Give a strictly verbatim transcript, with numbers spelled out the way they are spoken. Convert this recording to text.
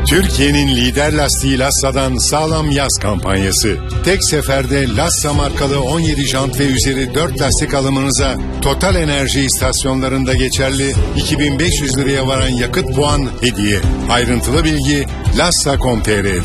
Türkiye'nin lider lastiği Lassa'dan sağlam yaz kampanyası. Tek seferde Lassa markalı on yedi jant ve üzeri dört lastik alımınıza Total Enerji istasyonlarında geçerli iki bin beş yüz liraya varan yakıt puan hediye. Ayrıntılı bilgi lassa nokta com nokta tr'de.